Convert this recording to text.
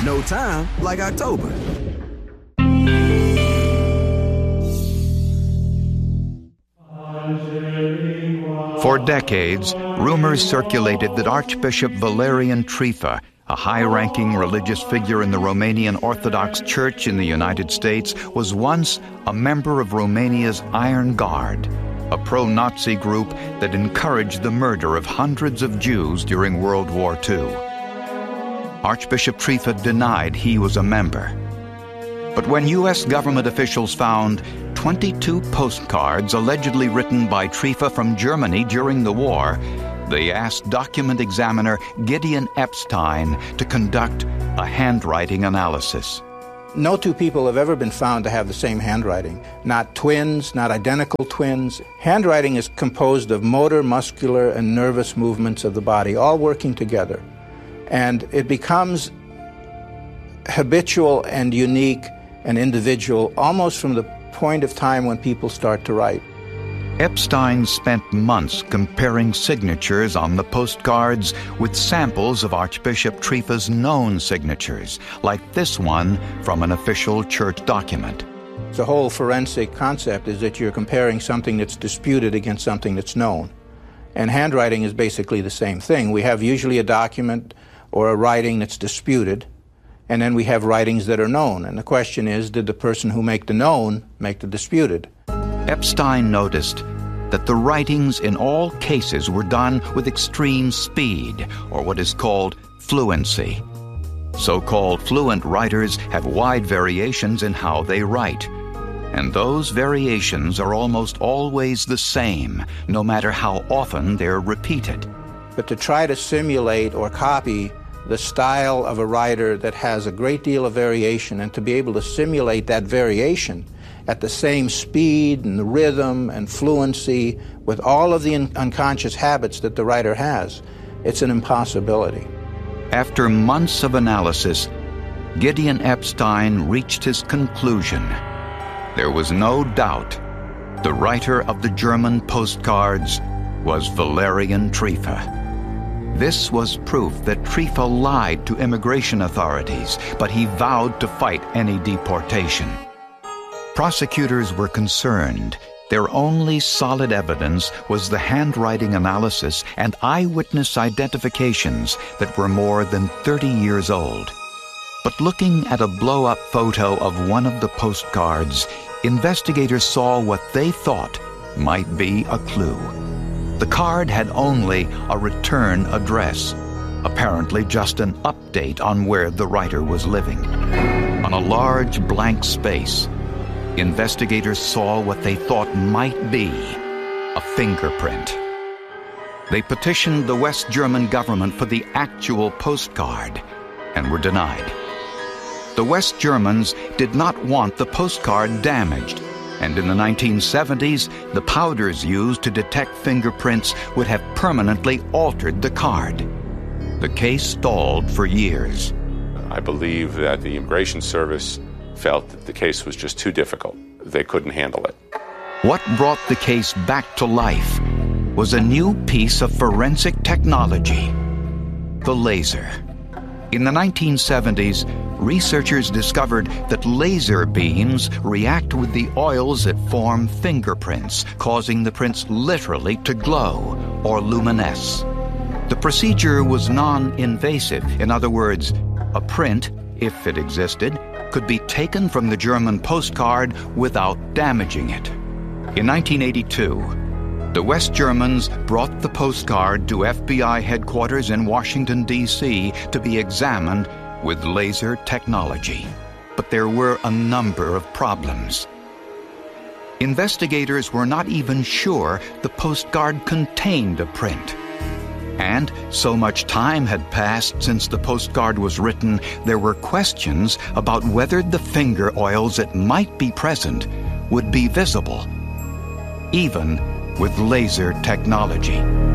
No time like October. For decades, rumors circulated that Archbishop Valerian Trifa, a high-ranking religious figure in the Romanian Orthodox Church in the United States, was once a member of Romania's Iron Guard, a pro-Nazi group that encouraged the murder of hundreds of Jews during World War II. Archbishop Trifa denied he was a member. But when U.S. government officials found 22 postcards allegedly written by Trifa from Germany during the war, they asked document examiner Gideon Epstein to conduct a handwriting analysis. No two people have ever been found to have the same handwriting. Not twins, not identical twins. Handwriting is composed of motor, muscular, and nervous movements of the body, all working together. And it becomes habitual and unique and individual almost from the point of time when people start to write. Epstein spent months comparing signatures on the postcards with samples of Archbishop Trifa's known signatures, like this one from an official church document. The whole forensic concept is that you're comparing something that's disputed against something that's known. And handwriting is basically the same thing. We have usually a document or a writing that's disputed, and then we have writings that are known. And the question is, did the person who made the known make the disputed? Epstein noticed that the writings in all cases were done with extreme speed, or what is called fluency. So-called fluent writers have wide variations in how they write, and those variations are almost always the same, no matter how often they're repeated. But to try to simulate or copy the style of a writer that has a great deal of variation, and to be able to simulate that variation at the same speed and the rhythm and fluency with all of the unconscious habits that the writer has, it's an impossibility. After months of analysis, Gideon Epstein reached his conclusion. There was no doubt the writer of the German postcards was Valerian Trifa. This was proof that Trifa lied to immigration authorities, but he vowed to fight any deportation. Prosecutors were concerned. Their only solid evidence was the handwriting analysis and eyewitness identifications that were more than 30 years old. But looking at a blow-up photo of one of the postcards, investigators saw what they thought might be a clue. The card had only a return address, apparently just an update on where the writer was living. On a large blank space, investigators saw what they thought might be a fingerprint. They petitioned the West German government for the actual postcard and were denied. The West Germans did not want the postcard damaged, and in the 1970s, the powders used to detect fingerprints would have permanently altered the card. The case stalled for years. I believe that the Immigration Service felt that the case was just too difficult. They couldn't handle it. What brought the case back to life was a new piece of forensic technology, the laser. In the 1970s, researchers discovered that laser beams react with the oils that form fingerprints, causing the prints literally to glow or luminesce. The procedure was non-invasive. In other words, a print, if it existed, could be taken from the German postcard without damaging it. In 1982, the West Germans brought the postcard to FBI headquarters in Washington, D.C. to be examined with laser technology. But there were a number of problems. Investigators were not even sure the postcard contained a print. And so much time had passed since the postcard was written, there were questions about whether the finger oils that might be present would be visible, even with laser technology.